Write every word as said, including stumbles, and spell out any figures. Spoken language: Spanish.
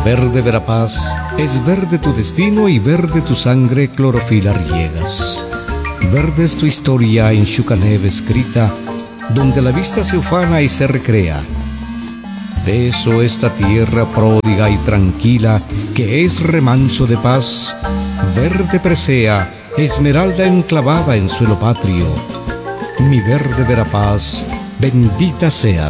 Verde Verapaz, es verde tu destino y verde tu sangre clorofila riegas. Verde es tu historia en Xucaneb escrita, donde la vista se ufana y se recrea. De eso esta tierra pródiga y tranquila, que es remanso de paz, verde presea, esmeralda enclavada en suelo patrio. Mi verde Verapaz, bendita seas.